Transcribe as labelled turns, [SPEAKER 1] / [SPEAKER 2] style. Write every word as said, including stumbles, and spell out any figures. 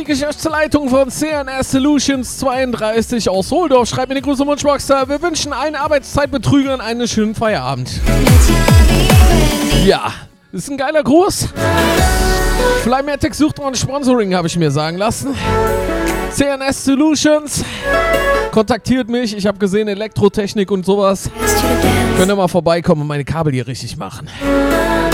[SPEAKER 1] die Geschäftsleitung von C N S Solutions zweiunddreißig aus Holdorf. Schreibt mir die große Wunschbox. Wir wünschen allen Arbeitszeitbetrügern einen schönen Feierabend. Ja, das ist ein geiler Gruß. Flymatic sucht noch ein Sponsoring, habe ich mir sagen lassen. C N S Solutions kontaktiert mich. Ich habe gesehen, Elektrotechnik und sowas. Könnt ihr mal vorbeikommen und meine Kabel hier richtig machen.